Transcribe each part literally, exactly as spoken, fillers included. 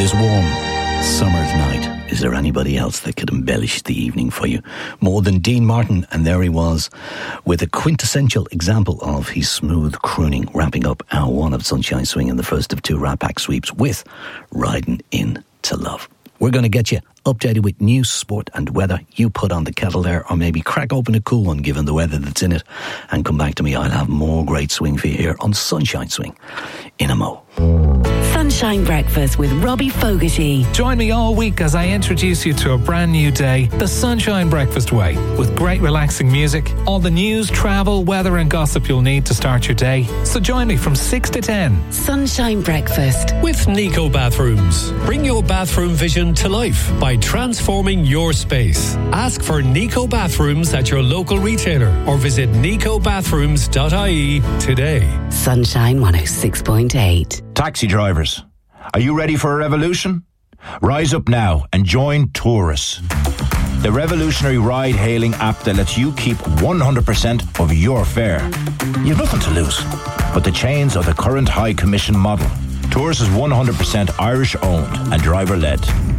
this warm summer's night, is there anybody else that could embellish the evening for you more than Dean Martin? And there he was with a quintessential example of his smooth crooning, wrapping up hour one of Sunshine Swing in the first of two Rat Pack sweeps with Riding In to Love. We're going to get you updated with news, sport and weather. You put on the kettle there, or maybe crack open a cool one given the weather that's in it, and come back to me. I'll have more great swing for you here on Sunshine Swing in a mo. Sunshine Breakfast with Robbie Fogarty. Join me all week as I introduce you to a brand new day, the Sunshine Breakfast way, with great relaxing music, all the news, travel, weather and gossip you'll need to start your day. So join me from six to ten. Sunshine Breakfast with Nico Bathrooms. Bring your bathroom vision to life by transforming your space. Ask for Nico Bathrooms at your local retailer or visit nico bathrooms dot I E today. Sunshine one oh six point eight. Taxi drivers, are you ready for a revolution? Rise up now and join Taurus, the revolutionary ride-hailing app that lets you keep one hundred percent of your fare. You've nothing to lose but the chains of the current high commission model. Taurus is one hundred percent Irish-owned and driver-led.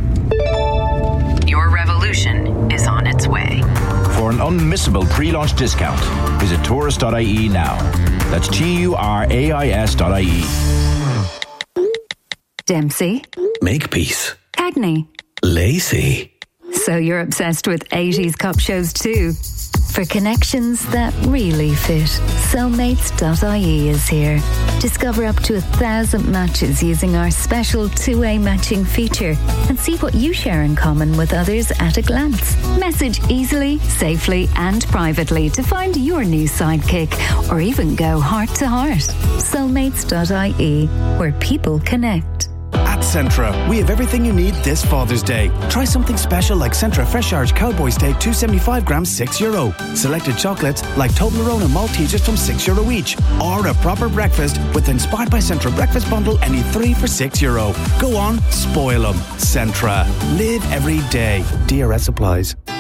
Your revolution is on its way. For an unmissable pre-launch discount, visit taurus dot I E now. That's T U R A I S dot I E. Dempsey. Makepeace. Cagney. Lacey. So you're obsessed with eighties cop shows too? For connections that really fit, soulmates dot I E is here. Discover up to a thousand matches using our special two-way matching feature and see what you share in common with others at a glance. Message easily, safely and privately to find your new sidekick, or even go heart to heart. soulmates dot I E, where people connect. At Centra, we have everything you need this Father's Day. Try something special like Centra Fresh Irish Cowboy Steak two hundred seventy-five grams, six euro. Selected chocolates like Toblerone and Maltesers from six euro each. Or a proper breakfast with Inspired by Centra Breakfast Bundle, any three for six euro. Go on, spoil them. Centra. Live every day. D R S applies.